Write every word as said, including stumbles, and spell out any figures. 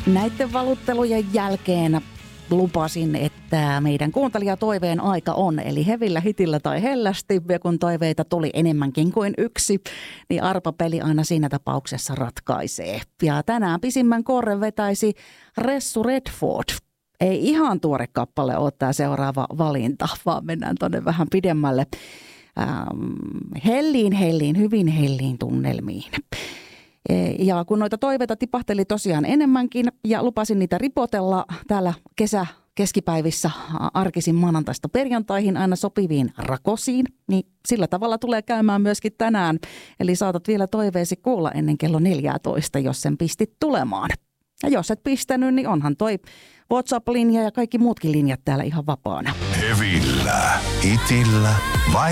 Näiden valuttelujen jälkeen lupasin, että meidän kuuntelijatoiveen aika on, eli hevillä, hitillä tai hellästi, ja kun toiveita tuli enemmänkin kuin yksi, niin arpapeli aina siinä tapauksessa ratkaisee. Ja tänään pisimmän korren vetäisi Ressu Redford. Ei ihan tuore kappale ole tämä seuraava valinta, vaan mennään tonne vähän pidemmälle. Ähm, helliin, helliin, hyvin helliin tunnelmiin. Ja kun noita toiveita tipahteli tosiaan enemmänkin ja lupasin niitä ripotella täällä kesä keskipäivissä arkisin maanantaista perjantaihin aina sopiviin rakosiin, niin sillä tavalla tulee käymään myöskin tänään. Eli saatat vielä toiveesi kuulla ennen kello neljätoista, jos sen pistit tulemaan. Ja jos et pistänyt, niin onhan toi WhatsApp-linja ja kaikki muutkin linjat täällä ihan vapaana. Hevillä, hitillä vai